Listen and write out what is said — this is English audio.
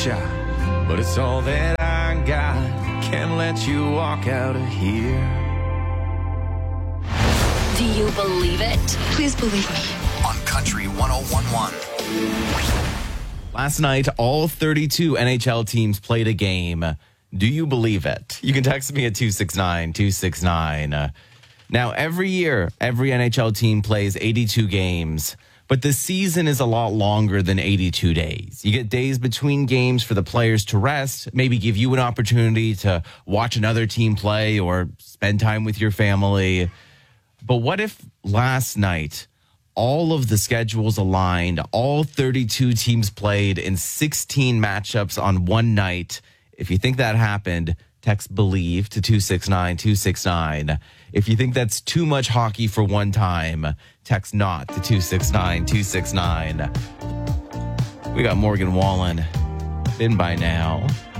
But it's all that I got. Can't let you walk out of here. Do you believe it? Please believe me. On Country 101.1. Last night, all 32 NHL teams played a game. Do you believe it? You can text me at 269-269. Now, every year, every NHL team plays 82 games, but the season is a lot longer than 82 days. You get days between games for the players to rest, maybe give you an opportunity to watch another team play or spend time with your family. But what if last night, all of the schedules aligned, all 32 teams played in 16 matchups on one night? If you think that happened, text BELIEVE to 269-269. If you think that's too much hockey for one time, text NOT to 269-269. We got Morgan Wallen. Been by now.